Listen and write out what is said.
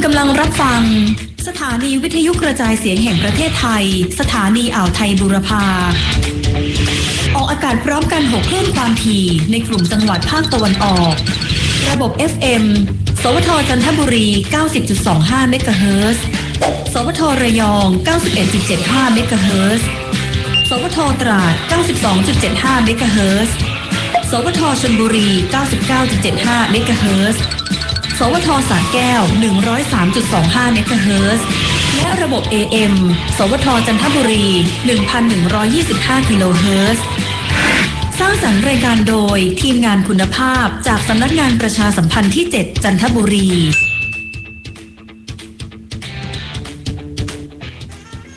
กำลังรับฟังสถานีวิทยุกระจายเสียงแห่งประเทศไทยสถานีอ่าวไทยบูรพาออกอากาศพร้อมกัน6คลื่นความถี่ในกลุ่มจังหวัดภาคตะวันออกระบบ FM สวทจันทบุรี 90.25 เมกะเฮิรตซ์สวทระยอง 91.75 เมกะเฮิรตซ์สวทตราด 92.75 เมกะเฮิรตซ์สวทชลบุรี 99.75 เมกะเฮิรตซ์สวทสระแก้ว 103.25 เมกะเฮิรตซ์และระบบ AM สวทจันทบุรี 1,125 กิโลเฮิรตซ์สร้างสรรค์รายการโดยทีมงานคุณภาพจากสำนักงานประชาสัมพันธ์ที่ 7 จันทบุรี